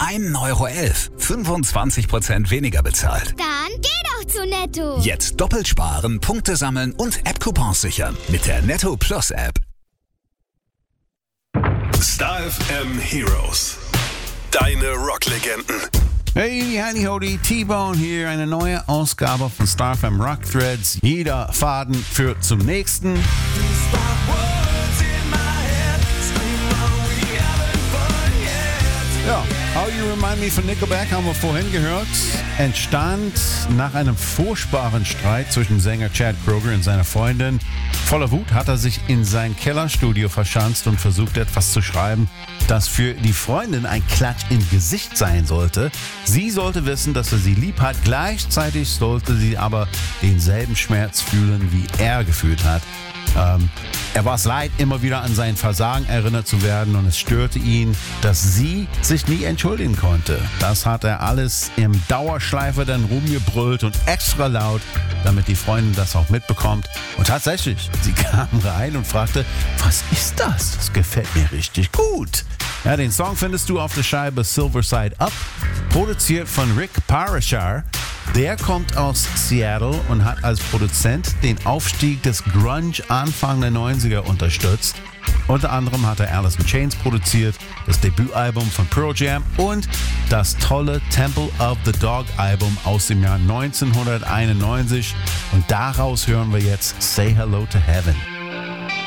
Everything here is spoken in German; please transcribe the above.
1,11 €. 25% weniger bezahlt. Dann geh doch zu Netto. Jetzt doppelt sparen, Punkte sammeln und App-Coupons sichern mit der Netto Plus App. Star FM Heroes. Deine Rocklegenden. Hey, Handy Hody, T-Bone hier, eine neue Ausgabe von Star FM Rock Threads. Jeder Faden führt zum nächsten. Ja, How You Remind Me von Nickelback haben wir vorhin gehört. Entstand nach einem furchtbaren Streit zwischen Sänger Chad Kroeger und seiner Freundin. Voller Wut hat er sich in sein Kellerstudio verschanzt und versucht, etwas zu schreiben, das für die Freundin ein Klatsch ins Gesicht sein sollte. Sie sollte wissen, dass er sie lieb hat. Gleichzeitig sollte sie aber denselben Schmerz fühlen, wie er gefühlt hat. Er war es leid, immer wieder an sein Versagen erinnert zu werden, und es störte ihn, dass sie sich nie entschuldigen konnte. Das hat er alles im Dauerschleifer dann rumgebrüllt und extra laut, damit die Freundin das auch mitbekommt. Und tatsächlich, sie kam rein und fragte, was ist das? Das gefällt mir richtig gut. Ja, den Song findest du auf der Scheibe Silver Side Up, produziert von Rick Parashar. Der kommt aus Seattle und hat als Produzent den Aufstieg des Grunge Anfang der 90er unterstützt. Unter anderem hat er Alice in Chains produziert, das Debütalbum von Pearl Jam und das tolle Temple of the Dog Album aus dem Jahr 1991. Und daraus hören wir jetzt Say Hello to Heaven.